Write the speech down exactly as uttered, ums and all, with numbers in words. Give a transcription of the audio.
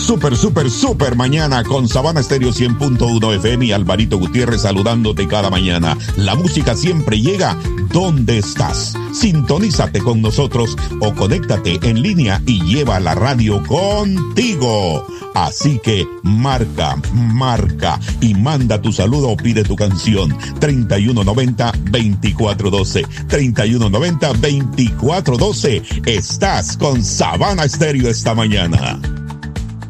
Super, super, super mañana con Sabana Estéreo cien punto uno F M y Alvarito Gutiérrez saludándote cada mañana. La música siempre llega donde estás. Sintonízate con nosotros o conéctate en línea y lleva la radio contigo. Así que marca, marca y manda tu saludo o pide tu canción. treinta y uno noventa, veinticuatro doce. treinta y uno noventa, veinticuatro doce. Estás con Sabana Estéreo esta mañana.